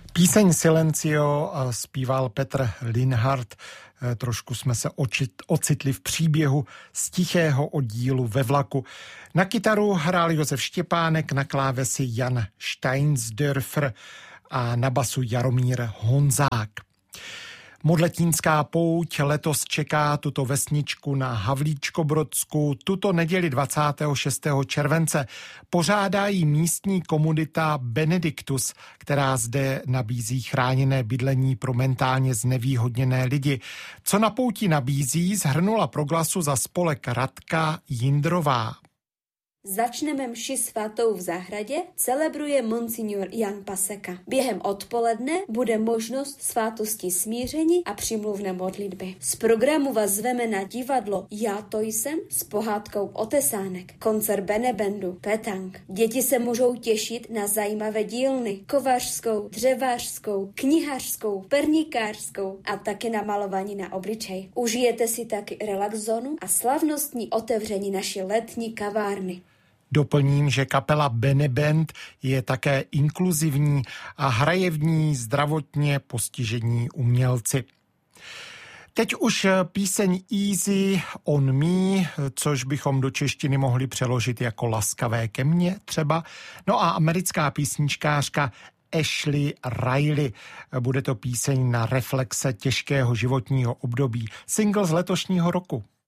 Píseň Silencio zpíval Petr Linhart. Trošku jsme se ocitli v příběhu z tichého oddílu ve vlaku. Na kytaru hrál Josef Štěpánek, na klávesi Jan Steinsdörfer a na basu Jaromír Honzák. Modletínská pouť letos čeká tuto vesničku na Havlíčkobrodsku. Tuto neděli 26. července pořádá jí místní komunita Benediktus, která zde nabízí chráněné bydlení pro mentálně znevýhodněné lidi. Co na pouti nabízí, shrnula pro Glasu za spolek Radka Jindrová. Začneme mši svatou v zahradě, celebruje monsignor Jan Paseka. Během odpoledne bude možnost svátosti smíření a přimluvné modlitby. Z programu vás zveme na divadlo Já to jsem s pohádkou Otesánek, koncert Benebendu, Petang. Děti se můžou těšit na zajímavé dílny, kovářskou, dřevářskou, knihařskou, perníkářskou a také na malování na obličej. Užijete si taky relax zónu a slavnostní otevření naší letní kavárny. Doplním, že kapela Beneband je také inkluzivní a hraje v ní zdravotně postižení umělci. Teď už píseň Easy on Me, což bychom do češtiny mohli přeložit jako Laskavé ke mně třeba. No a americká písničkářka Ashley Riley. Bude to píseň na reflexe těžkého životního období. Single z letošního roku.